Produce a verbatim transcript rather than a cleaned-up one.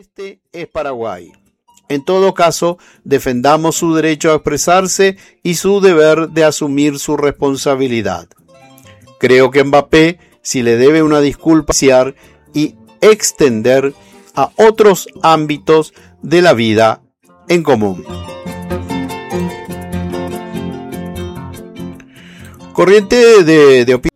Este es Paraguay. En todo caso, defendamos su derecho a expresarse y su deber de asumir su responsabilidad. Creo que Mbappé si le debe una disculpa y extender a otros ámbitos de la vida en común. Corriente de, de opinión.